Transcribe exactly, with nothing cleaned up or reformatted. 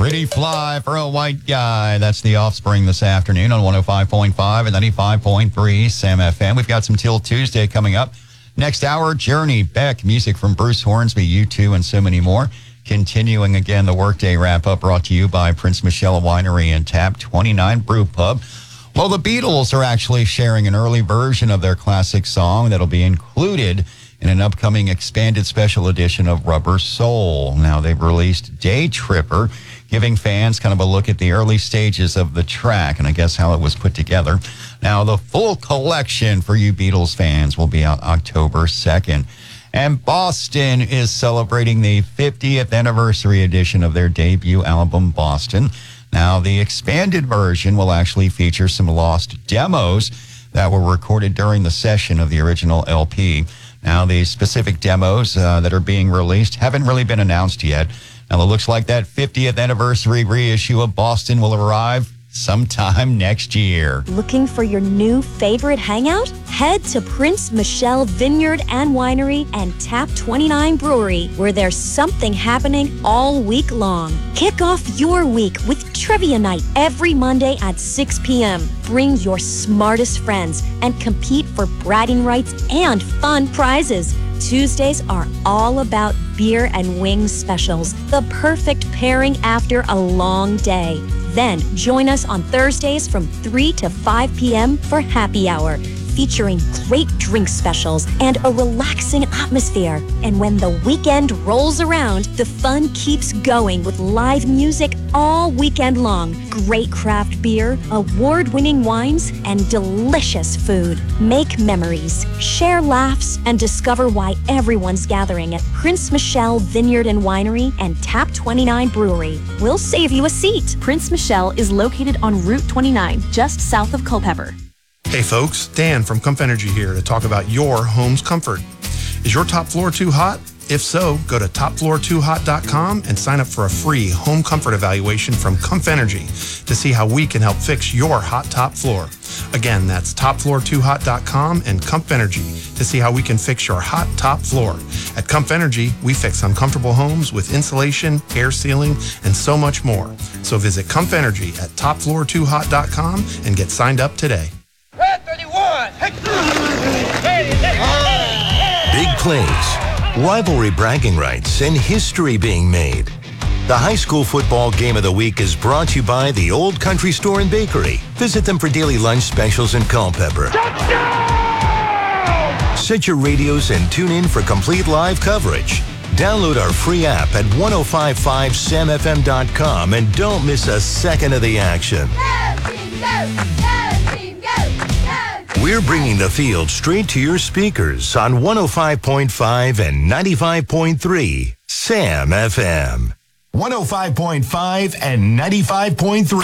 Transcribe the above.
Pretty Fly for a White Guy. That's The Offspring this afternoon on one oh five point five and ninety-five point three Sam F M. We've got some Till Tuesday coming up. Next hour, Journey, Beck, music from Bruce Hornsby, U two, and so many more. Continuing again, the Workday Wrap-Up brought to you by Prince Michelle Winery and Tap twenty-nine Brew Pub. Well, the Beatles are actually sharing an early version of their classic song that'll be included in an upcoming expanded special edition of Rubber Soul. Now, they've released Day Tripper, giving fans kind of a look at the early stages of the track and I guess how it was put together. Now, the full collection for you Beatles fans will be out October second. And Boston is celebrating the fiftieth anniversary edition of their debut album, Boston. Now, the expanded version will actually feature some lost demos that were recorded during the session of the original L P. Now, the specific demos uh, that are being released haven't really been announced yet. Now, it looks like that fiftieth anniversary reissue of Boston will arrive sometime next year. Looking for your new favorite hangout? Head to Prince Michelle Vineyard and Winery and Tap twenty-nine Brewery, where there's something happening all week long. Kick off your week with Trivia Night every Monday at six p.m. Bring your smartest friends and compete for bragging rights and fun prizes. Tuesdays are all about beer and wings specials, the perfect pairing after a long day. Then join us on Thursdays from three to five p.m. for happy hour, featuring great drink specials and a relaxing atmosphere. And when the weekend rolls around, the fun keeps going with live music all weekend long, great craft beer, award-winning wines, and delicious food. Make memories, share laughs, and discover why everyone's gathering at Prince Michelle Vineyard and Winery and Tap twenty-nine Brewery. We'll save you a seat. Prince Michelle is located on Route twenty-nine, just south of Culpeper. Hey folks, Dan from Comf Energy here to talk about your home's comfort. Is your top floor too hot? If so, go to top floor too hot dot com and sign up for a free home comfort evaluation from Comf Energy to see how we can help fix your hot top floor. Again, that's top floor too hot dot com and Comf Energy to see how we can fix your hot top floor. At Comf Energy, we fix uncomfortable homes with insulation, air sealing, and so much more. So visit Comf Energy at top floor too hot dot com and get signed up today. Big plays, rivalry bragging rights, and history being made. The high school football game of the week is brought to you by the Old Country Store and Bakery. Visit them for daily lunch specials in Culpeper. Set your radios and tune in for complete live coverage. Download our free app at ten fifty-five sam f m dot com and don't miss a second of the action. We're bringing the field straight to your speakers on one oh five point five and ninety-five point three Sam F M. one oh five point five and ninety-five point three.